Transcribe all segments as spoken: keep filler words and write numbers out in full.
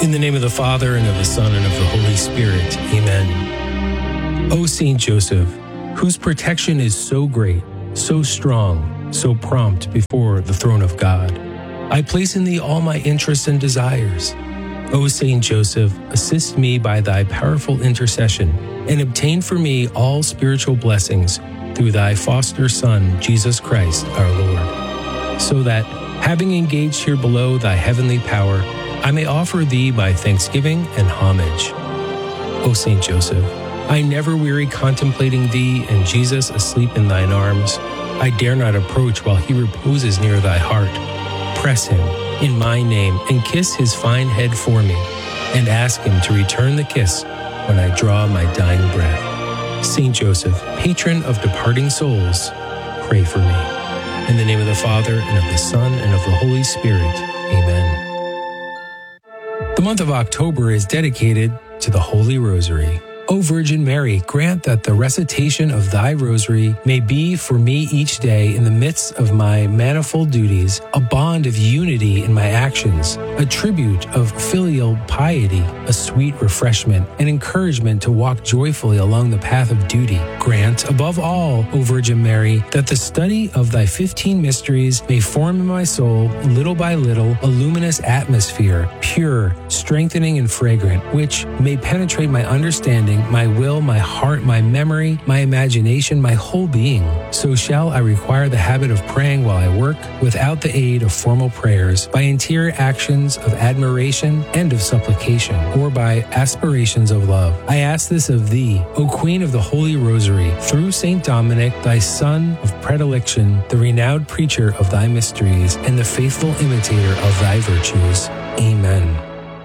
In the name of the Father, and of the Son, and of the Holy Spirit. Amen. O Saint Joseph, whose protection is so great, so strong, so prompt before the throne of God, I place in thee all my interests and desires. O Saint Joseph, assist me by thy powerful intercession, and obtain for me all spiritual blessings through thy foster Son, Jesus Christ, our Lord, so that, having engaged here below thy heavenly power, I may offer thee my thanksgiving and homage. O Saint Joseph, I never weary contemplating thee and Jesus asleep in thine arms. I dare not approach while he reposes near thy heart. Press him in my name and kiss his fine head for me, and ask him to return the kiss when I draw my dying breath. Saint Joseph, patron of departing souls, pray for me. In the name of the Father, and of the Son, and of the Holy Spirit. Amen. The month of October is dedicated to the Holy Rosary. O Virgin Mary, grant that the recitation of thy rosary may be for me each day in the midst of my manifold duties, a bond of unity in my actions, a tribute of filial piety, a sweet refreshment, and encouragement to walk joyfully along the path of duty. Grant, above all, O Virgin Mary, that the study of thy fifteen mysteries may form in my soul, little by little, a luminous atmosphere, pure, strengthening, and fragrant, which may penetrate my understanding, my will, my heart, my memory, my imagination, my whole being. So shall I require the habit of praying while I work, without the aid of formal prayers, by interior actions of admiration and of supplication, or by aspirations of love. I ask this of thee, O Queen of the Holy Rosary, through Saint Dominic, thy son of predilection, the renowned preacher of thy mysteries, and the faithful imitator of thy virtues. Amen.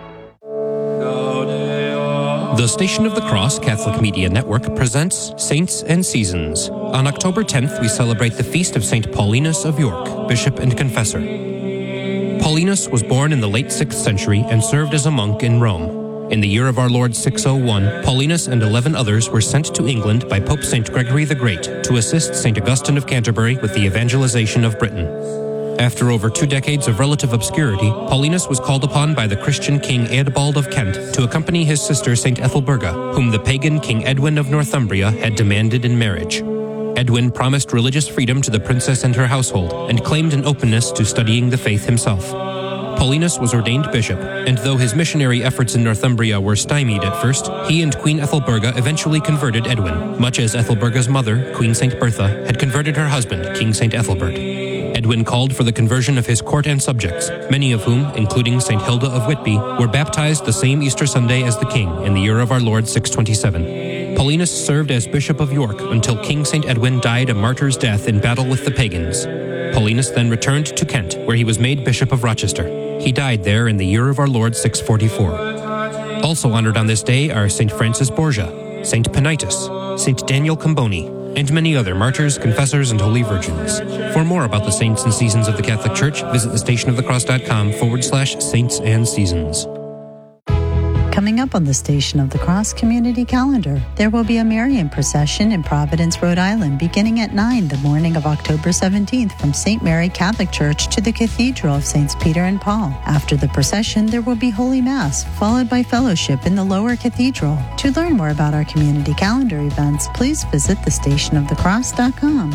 The Station of the Cross Catholic Media Network presents Saints and Seasons. On October tenth, we celebrate the feast of Saint Paulinus of York, Bishop and Confessor. Paulinus was born in the late sixth century and served as a monk in Rome. In the year of our Lord six oh one, Paulinus and eleven others were sent to England by Pope Saint Gregory the Great to assist Saint Augustine of Canterbury with the evangelization of Britain. After over two decades of relative obscurity, Paulinus was called upon by the Christian King Eadbald of Kent to accompany his sister Saint Ethelburga, whom the pagan King Edwin of Northumbria had demanded in marriage. Edwin promised religious freedom to the princess and her household, and claimed an openness to studying the faith himself. Paulinus was ordained bishop, and though his missionary efforts in Northumbria were stymied at first, he and Queen Ethelburga eventually converted Edwin, much as Ethelburga's mother, Queen Saint Bertha, had converted her husband, King Saint Ethelbert. Edwin called for the conversion of his court and subjects, many of whom, including Saint Hilda of Whitby, were baptized the same Easter Sunday as the king in the year of our Lord six twenty-seven. Paulinus served as Bishop of York until King Saint Edwin died a martyr's death in battle with the pagans. Paulinus then returned to Kent, where he was made Bishop of Rochester. He died there in the year of our Lord six forty-four. Also honored on this day are Saint Francis Borgia, Saint Penitus, Saint Daniel Comboni, and many other martyrs, confessors, and holy virgins. For more about the saints and seasons of the Catholic Church, visit thestationofthecross.com forward slash saints and seasons. Coming up on the Station of the Cross community calendar, there will be a Marian procession in Providence, Rhode Island, beginning at nine the morning of October seventeenth from Saint Mary Catholic Church to the Cathedral of Saints Peter and Paul. After the procession, there will be Holy Mass, followed by fellowship in the Lower Cathedral. To learn more about our community calendar events, please visit the station of the cross dot com.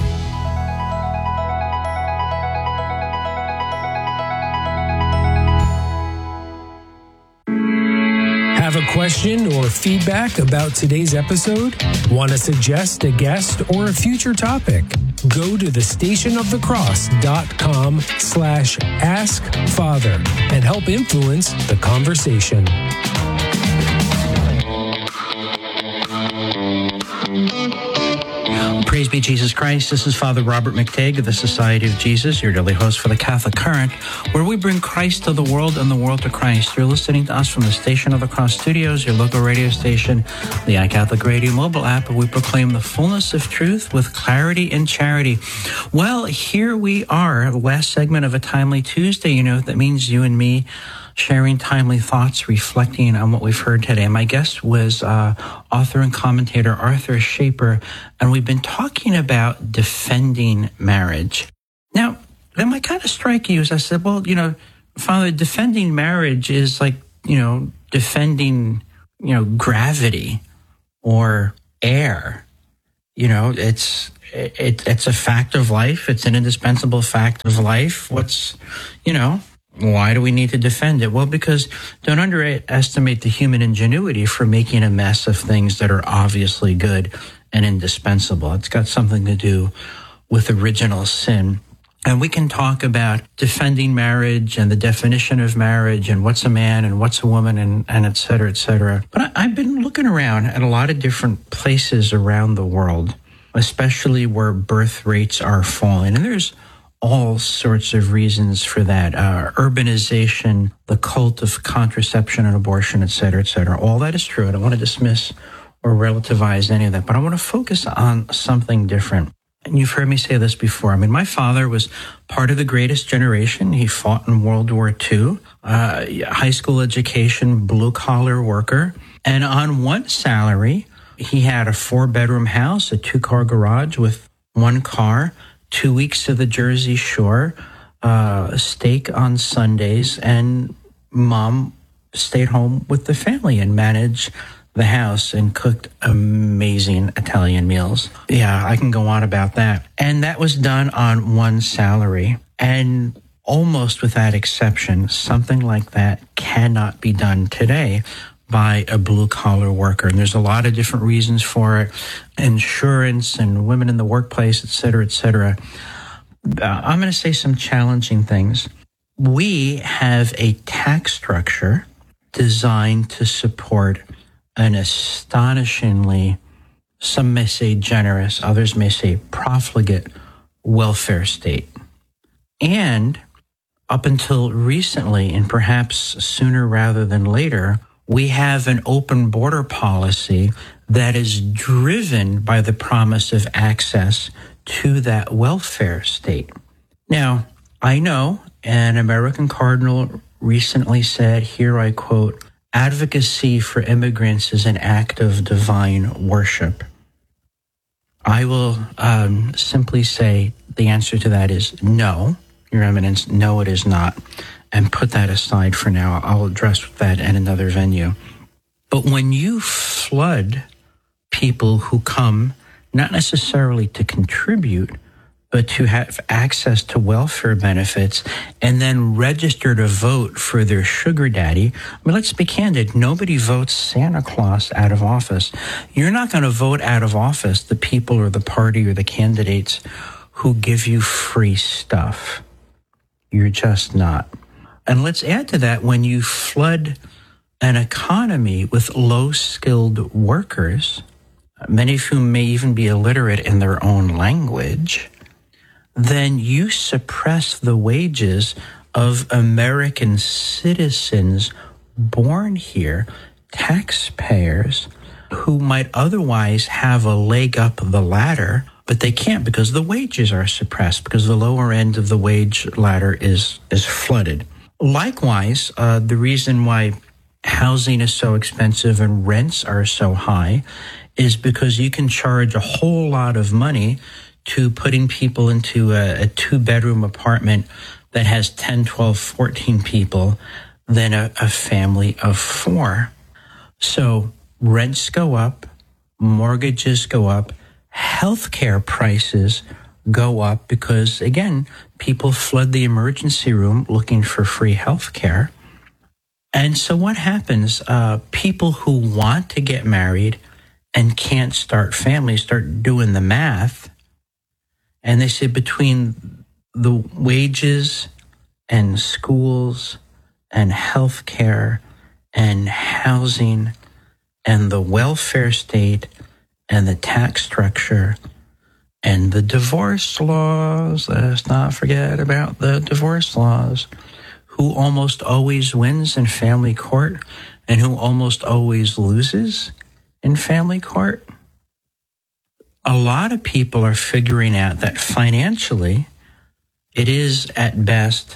Have a question or feedback about today's episode? Want to suggest a guest or a future topic? Go to the station of the cross dot com slash ask father and help influence the conversation. Praise be Jesus Christ. This is Father Robert McTague of the Society of Jesus, your daily host for the Catholic Current, where we bring Christ to the world and the world to Christ. You're listening to us from the Station of the Cross Studios, your local radio station, the iCatholic Radio mobile app, where we proclaim the fullness of truth with clarity and charity. Well, here we are, the last segment of a Timely Tuesday. You know, that means you and me sharing timely thoughts, reflecting on what we've heard today. My guest was uh, author and commentator Arthur Schaper, and we've been talking about defending marriage. Now, that might kind of strike you as I said, well, you know, Father, defending marriage is like you know, defending, you know, gravity or air. You know, it's it, it's a fact of life. It's an indispensable fact of life. What's, you know, why do we need to defend it? Well, because don't underestimate the human ingenuity for making a mess of things that are obviously good and indispensable. It's got something to do with original sin. And we can talk about defending marriage and the definition of marriage and what's a man and what's a woman and, and et cetera, et cetera. But I, I've been looking around at a lot of different places around the world, especially where birth rates are falling. And there's all sorts of reasons for that. Uh, urbanization, the cult of contraception and abortion, et cetera, et cetera. All that is true. I don't want to dismiss or relativize any of that, but I want to focus on something different. And you've heard me say this before. I mean, my father was part of the greatest generation. He fought in World War Two, uh, high school education, blue-collar worker. And on one salary, he had a four-bedroom house, a two-car garage with one car, two weeks to the Jersey Shore, uh, a steak on Sundays, and mom stayed home with the family and managed the house and cooked amazing Italian meals. Yeah, I can go on about that. And that was done on one salary. And almost without exception, something like that cannot be done today by a blue-collar worker. And there's a lot of different reasons for it. Insurance and women in the workplace, et cetera, et cetera. Uh, I'm going to say some challenging things. We have a tax structure designed to support an astonishingly, some may say generous, others may say profligate welfare state. And up until recently, and perhaps sooner rather than later, we have an open border policy that is driven by the promise of access to that welfare state. Now, I know an American cardinal recently said, here I quote, "Advocacy for immigrants is an act of divine worship." I will um, simply say the answer to that is no, Your Eminence, no, it is not. And put that aside for now. I'll address that in another venue. But when you flood people who come not necessarily to contribute, but to have access to welfare benefits and then register to vote for their sugar daddy. I mean, let's be candid. Nobody votes Santa Claus out of office. You're not going to vote out of office the people or the party or the candidates who give you free stuff. You're just not. And let's add to that, when you flood an economy with low-skilled workers, many of whom may even be illiterate in their own language, then you suppress the wages of American citizens born here, taxpayers, who might otherwise have a leg up the ladder, but they can't because the wages are suppressed, because the lower end of the wage ladder is, is flooded. Likewise, uh, the reason why housing is so expensive and rents are so high is because you can charge a whole lot of money to putting people into a, a two-bedroom apartment that has ten, twelve, fourteen people than a, a family of four. So rents go up, mortgages go up, healthcare prices go up because, again, people flood the emergency room looking for free healthcare. And so what happens? Uh, people who want to get married and can't start families start doing the math. And they say between the wages and schools and healthcare and housing and the welfare state and the tax structure and the divorce laws, let's not forget about the divorce laws, who almost always wins in family court and who almost always loses in family court. A lot of people are figuring out that financially it is at best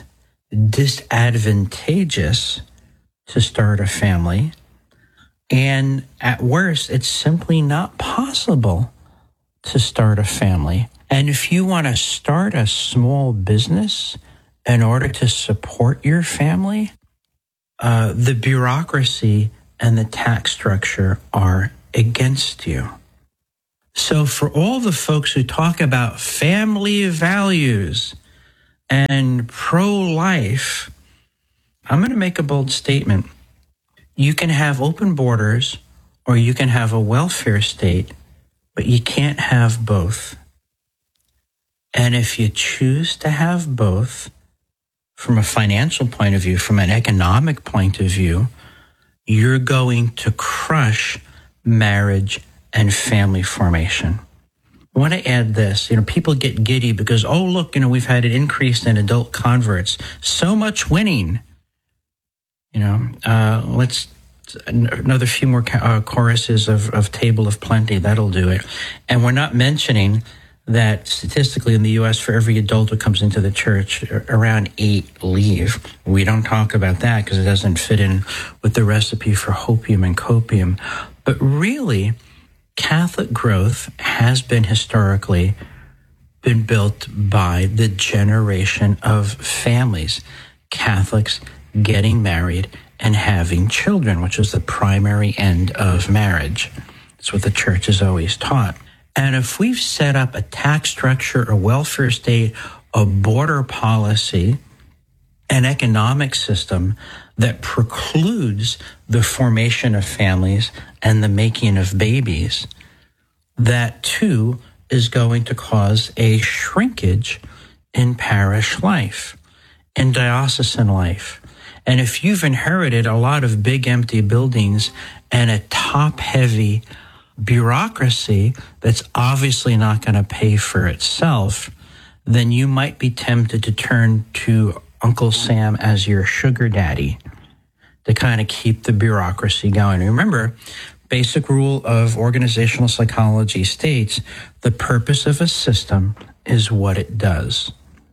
disadvantageous to start a family. And at worst, it's simply not possible to start a family. And if you want to start a small business in order to support your family, uh, the bureaucracy and the tax structure are against you. So for all the folks who talk about family values and pro-life, I'm going to make a bold statement. You can have open borders or you can have a welfare state, but you can't have both. And if you choose to have both, from a financial point of view, from an economic point of view, you're going to crush marriage and family formation. I want to add this. You know, people get giddy because, oh, look, you know, we've had an increase in adult converts. So much winning. You know, uh, let's another few more uh, choruses of, of Table of Plenty. That'll do it. And we're not mentioning that statistically in the U S for every adult who comes into the church, around eight leave. We don't talk about that because it doesn't fit in with the recipe for hopium and copium. But really, Catholic growth has been historically been built by the generation of families, Catholics getting married and having children, which is the primary end of marriage. That's what the church has always taught. And if we've set up a tax structure, a welfare state, a border policy, an economic system that precludes the formation of families and the making of babies, that too is going to cause a shrinkage in parish life, in diocesan life. And if you've inherited a lot of big empty buildings and a top-heavy bureaucracy that's obviously not going to pay for itself, then you might be tempted to turn to Uncle Sam as your sugar daddy to kind of keep the bureaucracy going. Remember, basic rule of organizational psychology states the purpose of a system is what it does.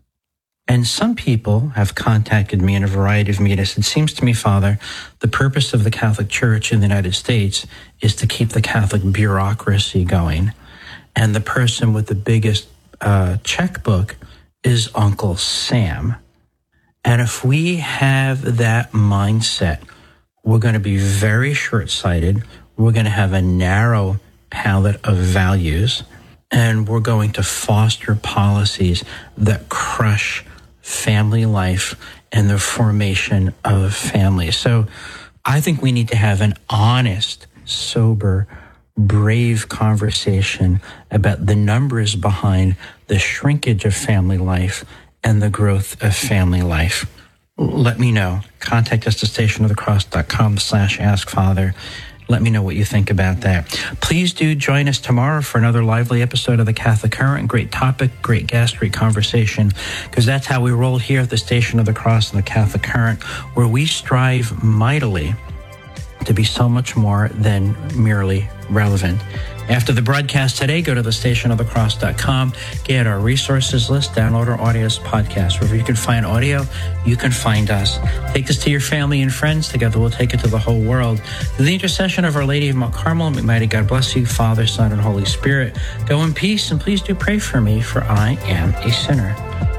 And some people have contacted me in a variety of meetings. It seems to me, Father, the purpose of the Catholic Church in the United States is to keep the Catholic bureaucracy going. And the person with the biggest uh, checkbook is Uncle Sam. And if we have that mindset, we're going to be very short-sighted. We're going to have a narrow palette of values, and we're going to foster policies that crush family life and the formation of families. So I think we need to have an honest, sober, brave conversation about the numbers behind the shrinkage of family life and the growth of family life. Let me know. Contact us at stationofthecross.com slash ask Father. Let me know what you think about that. Please do join us tomorrow for another lively episode of The Catholic Current. Great topic, great guest, great conversation, because that's how we roll here at the Station of the Cross and The Catholic Current, where we strive mightily to be so much more than merely relevant. After the broadcast today, go to the station of the cross dot com, get our resources list, download our audios podcast. Wherever you can find audio, you can find us. Take this to your family and friends. Together we'll take it to the whole world. Through the intercession of Our Lady of Mount Carmel, may mighty God bless you, Father, Son, and Holy Spirit. Go in peace, and please do pray for me, for I am a sinner.